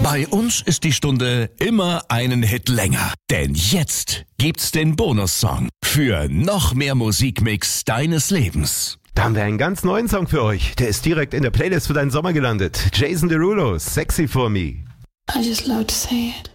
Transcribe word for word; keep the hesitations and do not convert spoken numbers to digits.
Bei uns ist die Stunde immer einen Hit länger. Denn jetzt gibt's den Bonussong für noch mehr Musikmix deines Lebens. Da haben wir einen ganz neuen Song für euch. Der ist direkt in der Playlist für deinen Sommer gelandet. Jason Derulo, Sexy for Me. I just love to say it.